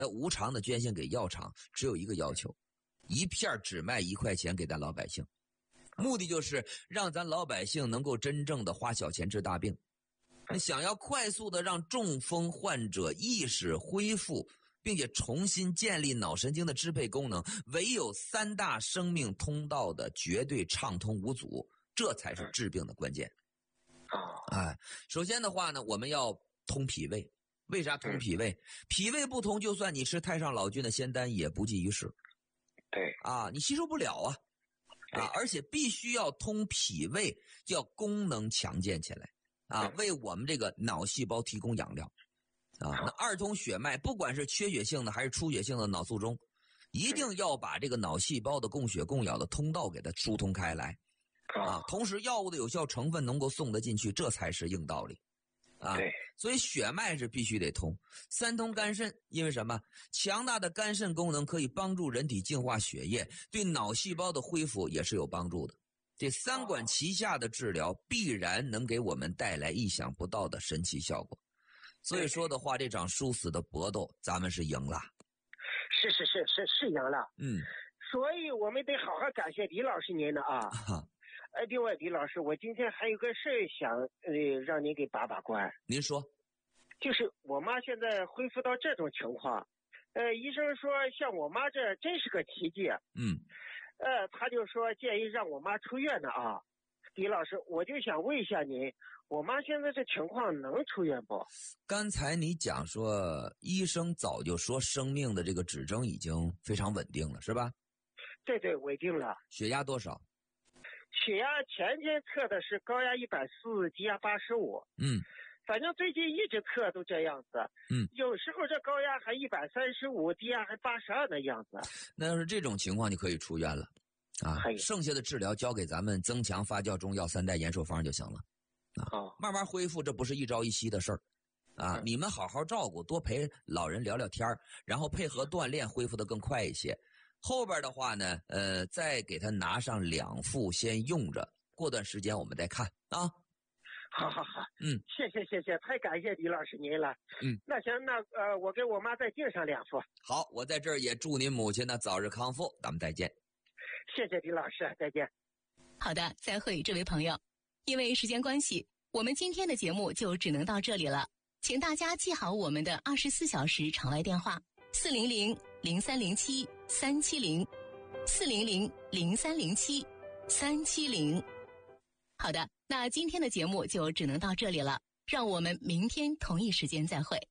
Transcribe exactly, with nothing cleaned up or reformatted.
那无偿的捐献给药厂只有一个要求，一片只卖一块钱给咱老百姓，目的就是让咱老百姓能够真正的花小钱治大病。你想要快速的让中风患者意识恢复，并且重新建立脑神经的支配功能，唯有三大生命通道的绝对畅通无阻，这才是治病的关键。哎，首先的话呢，我们要通脾胃。为啥通脾胃？脾胃不通，就算你吃太上老君的仙丹也不济于事。 对啊，你吸收不了啊啊！而且必须要通脾胃，就要功能强健起来啊，为我们这个脑细胞提供养料啊。那二通血脉，不管是缺血性的还是出血性的脑卒中，一定要把这个脑细胞的供血供氧的通道给它疏通开来啊。同时，药物的有效成分能够送得进去，这才是硬道理。啊，所以血脉是必须得通。三通肝肾，因为什么？强大的肝肾功能可以帮助人体净化血液，对脑细胞的恢复也是有帮助的。这三管齐下的治疗，必然能给我们带来意想不到的神奇效果。所以说的话，这场殊死的搏斗，咱们是赢了。 是是是是是赢了。 嗯， 所以我们得好好感谢李老师您的啊。呃，另外，李老师，我今天还有个事想呃让您给把把关。 您说， 就是我妈现在恢复到这种情况，呃，医生说像我妈这真是个奇迹。 嗯， 呃，他就说建议让我妈出院的啊。李老师，我就想问一下您，我妈现在这情况能出院不？ 刚才你讲说，医生早就说生命的这个指征已经非常稳定了，是吧？ 对对，稳定了。 血压多少？ 血压前天测的是高压一百四，低压八十五。 嗯， 反正最近一直测都这样子。 嗯， 有时候这高压还一百三十五，低压还八十二的样子。 那要是这种情况，你可以出院了啊。剩下的治疗交给咱们增强发酵中药三代延寿方就行了啊。 哦， 慢慢恢复，这不是一朝一夕的事儿啊。嗯、你们好好照顾，多陪老人聊聊天，然后配合锻炼，恢复得更快一些。后边的话呢，呃，再给他拿上两副先用着，过段时间我们再看啊。 好好好， 嗯， 谢谢谢谢，太感谢李老师您了。 嗯， 那行，那呃，我给我妈再订上两副。 好，我在这儿也祝您母亲呢早日康复，咱们再见。 谢谢李老师，再见。 好的，再会，这位朋友。因为时间关系，我们今天的节目就只能到这里了，请大家记好我们的二十四小时场外电话：四零零零三零七三七零，四零零零三零七三七零。好的，那今天的节目就只能到这里了，让我们明天同一时间再会。